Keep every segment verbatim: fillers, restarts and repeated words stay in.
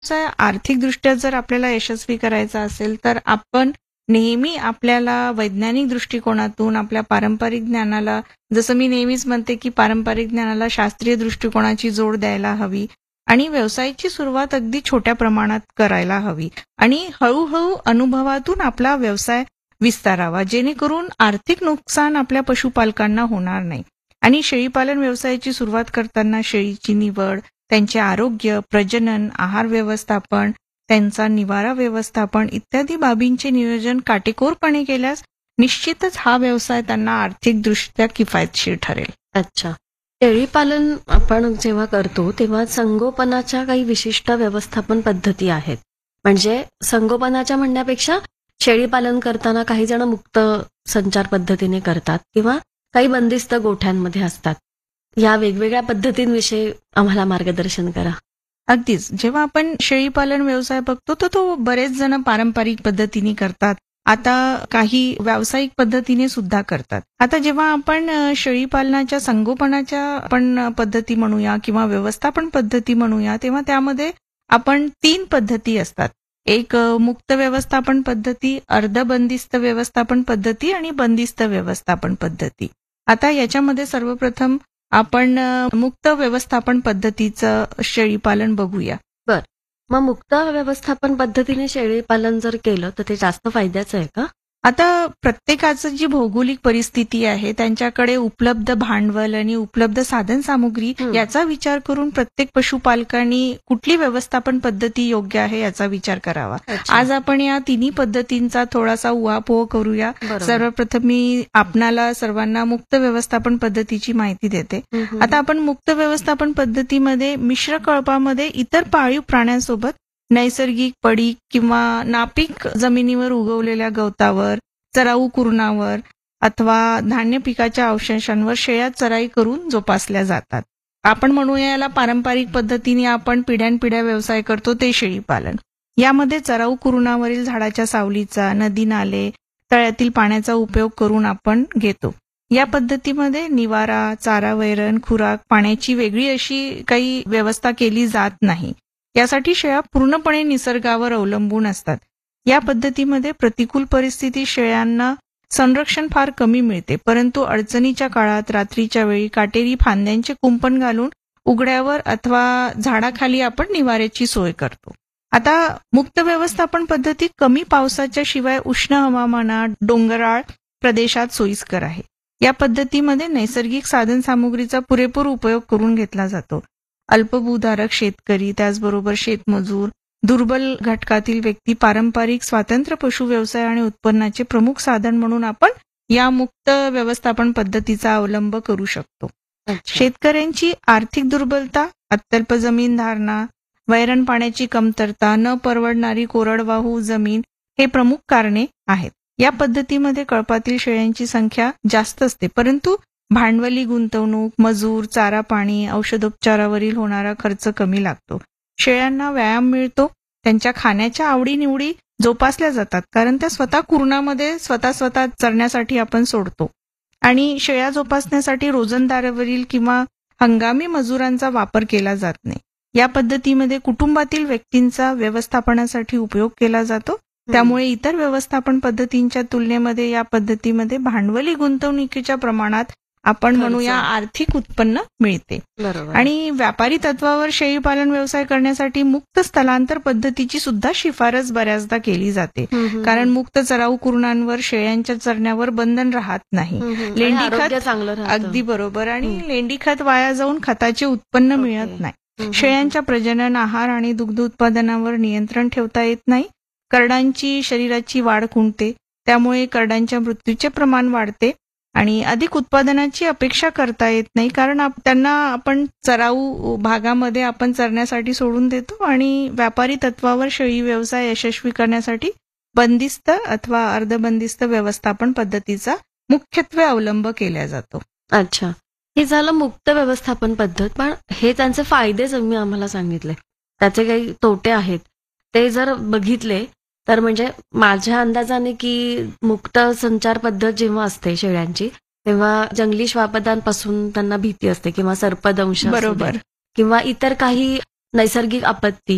व्यवसाय आर्थिकदृष्ट्या जर आपल्याला यशस्वी करायचा असेल तर आपण नेहमी आपल्याला वैज्ञानिक दृष्टिकोनातून आपल्या पारंपरिक ज्ञानाला, जसं मी नेहमीच म्हणते की पारंपरिक ज्ञानाला शास्त्रीय दृष्टिकोनाची जोड द्यायला हवी आणि व्यवसायाची सुरुवात अगदी छोट्या प्रमाणात करायला हवी आणि हळूहळू अनुभवातून आपला व्यवसाय विस्तारावा, जेणेकरून आर्थिक नुकसान आपल्या पशुपालकांना होणार नाही. आणि शेळीपालन व्यवसायाची सुरुवात करताना शेळीची निवड, त्यांचे आरोग्य, प्रजनन, आहार व्यवस्थापन, त्यांचा निवारा व्यवस्थापन इत्यादी बाबींचे नियोजन काटेकोरपणे केल्यास निश्चितच हा व्यवसाय त्यांना आर्थिकदृष्ट्या किफायतशीर ठरेल. अच्छा. शेळीपालन आपण जेव्हा करतो तेव्हा संगोपनाच्या काही विशिष्ट व्यवस्थापन पद्धती आहेत. म्हणजे संगोपनाच्या म्हणण्यापेक्षा शेळीपालन करताना काही जण मुक्त संचार पद्धतीने करतात किंवा काही बंदिस्त गोठ्यांमध्ये असतात. या वेगवेगळ्या पद्धतींविषयी आम्हाला मार्गदर्शन करा. अगदीच. जेव्हा आपण शेळीपालन व्यवसाय बघतो तर तो बरेच जण पारंपरिक पद्धतीने करतात, आता काही व्यावसायिक पद्धतीने सुद्धा करतात. आता जेव्हा आपण शेळीपालनाच्या संगोपनाच्या आपण पद्धती म्हणूया किंवा व्यवस्थापन पद्धती म्हणूया, तेव्हा त्यामध्ये आपण तीन पद्धती असतात. एक मुक्त व्यवस्थापन पद्धती, अर्धबंदिस्त व्यवस्थापन पद्धती आणि बंदिस्त व्यवस्थापन पद्धती. आता याच्यामध्ये सर्वप्रथम आपण मुक्त व्यवस्थापन पद्धतीचं शेळीपालन बघूया. बर, मग मुक्त व्यवस्थापन पद्धतीने शेळीपालन जर केलं तर ते जास्त फायद्याचं आहे का? आता प्रत्येकाचं जी भौगोलिक परिस्थिती आहे, त्यांच्याकडे उपलब्ध भांडवल आणि उपलब्ध साधन सामुग्री याचा विचार करून प्रत्येक पशुपालकांनी कुठली व्यवस्थापन पद्धती योग्य आहे याचा विचार करावा. आज आपण या तिन्ही पद्धतींचा थोडासा उहापोह करूया. सर्वप्रथम मी आपणाला सर्वांना मुक्त व्यवस्थापन पद्धतीची माहिती देते. आता आपण मुक्त व्यवस्थापन पद्धतीमध्ये मिश्र कळपामध्ये इतर पाळीव प्राण्यांसोबत नैसर्गिक पडीक किंवा नापीक जमिनीवर उगवलेल्या गवतावर, चराऊ कुरणावर अथवा धान्य पिकाच्या अवशेषांवर शेळ्या चराई करून जोपासल्या जातात. आपण म्हणूया याला पारंपरिक पद्धतीने आपण पिढ्यानपिढ्या व्यवसाय करतो ते शेळीपालन. यामध्ये चराऊ कुरणावरील झाडाच्या सावलीचा, नदी नाले, तळ्यातील पाण्याचा उपयोग करून आपण घेतो. या पद्धतीमध्ये निवारा, चारा, वैरण, खुराक, पाण्याची वेगळी अशी काही व्यवस्था केली जात नाही. यासाठी शेळ्या पूर्णपणे निसर्गावर अवलंबून असतात. या पद्धतीमध्ये प्रतिकूल परिस्थिती शेळ्यांना संरक्षण फार कमी मिळते, परंतु अडचणीच्या काळात रात्रीच्या वेळी काटेरी फांद्यांचे कुंपण घालून उघड्यावर अथवा झाडाखाली आपण निवाऱ्याची सोय करतो. आता मुक्त व्यवस्थापन पद्धती कमी पावसाच्या शिवाय उष्ण हवामानात, डोंगराळ प्रदेशात सोयीस्कर आहे. या पद्धतीमध्ये नैसर्गिक साधनसामुग्रीचा पुरेपूर उपयोग करून घेतला जातो. अल्पभूधारक शेतकरी, त्याचबरोबर शेतमजूर, दुर्बल घटकातील व्यक्ती पारंपरिक स्वातंत्र्य पशु व्यवसाय आणि उत्पन्नाचे प्रमुख साधन म्हणून आपण या मुक्त व्यवस्थापन पद्धतीचा अवलंब करू शकतो. शेतकऱ्यांची आर्थिक दुर्बलता, अत्यल्प जमीन धारणा, वैरण पाण्याची कमतरता, न परवडणारी कोरडवाहू जमीन हे प्रमुख कारणे आहेत. या पद्धतीमध्ये कळपातील शेळ्यांची संख्या जास्त असते, परंतु भांडवली गुंतवणूक, मजूर, चारा पाणी, औषधोपचारावरील होणारा खर्च कमी लागतो. शेळ्यांना व्यायाम मिळतो, त्यांच्या खाण्याच्या आवडीनिवडी जोपासल्या जातात, कारण त्या स्वतः कुरणामध्ये स्वतः स्वतः चरण्यासाठी आपण सोडतो. आणि शेळ्या जोपासण्यासाठी रोजंदारीवरील किंवा हंगामी मजुरांचा वापर केला जात नाही. या पद्धतीमध्ये कुटुंबातील व्यक्तींचा व्यवस्थापनासाठी उपयोग केला जातो. त्यामुळे इतर व्यवस्थापन पद्धतींच्या तुलनेमध्ये या पद्धतीमध्ये भांडवली गुंतवणुकीच्या प्रमाणात आपण म्हणूया आर्थिक उत्पन्न मिळते. आणि व्यापारी तत्वावर शेळीपालन व्यवसाय करण्यासाठी मुक्त स्थलांतर पद्धतीची सुद्धा शिफारस बऱ्याचदा केली जाते, कारण मुक्त चराऊ कुरणांवर शेळ्यांच्या चरण्यावर बंधन राहत नाही. लेंडी खत अगदी बरोबर, आणि लेंडी खत वाया जाऊन खताचे उत्पन्न मिळत नाही. शेळ्यांच्या प्रजनन, आहार आणि दुग्ध उत्पादनावर नियंत्रण ठेवता येत नाही. करडांची शरीराची वाढ खुंटते, त्यामुळे करडांच्या मृत्यूचे प्रमाण वाढते आणि अधिक उत्पादनाची अपेक्षा करता येत नाही, कारण त्यांना आपण चराऊ भागामध्ये आपण चरण्यासाठी सोडून देतो. आणि व्यापारी तत्वावर शेळी व्यवसाय यशस्वी करण्यासाठी बंदिस्त अथवा अर्धबंदिस्त व्यवस्थापन पद्धतीचा मुख्यत्वे अवलंब केला जातो. अच्छा, हे झालं मुक्त व्यवस्थापन पद्धत. पण हे त्यांचे फायदे तुम्ही आम्हाला सांगितले, त्याचे काही तोटे आहेत ते जर बघितले तर म्हणजे माझ्या अंदाजाने की मुक्त संचार पद्धत जेव्हा असते शेळ्यांची, तेव्हा जंगली श्वापदांपासून त्यांना भीती असते किंवा सर्पदंश बरोबर किंवा इतर काही नैसर्गिक आपत्ती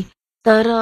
तर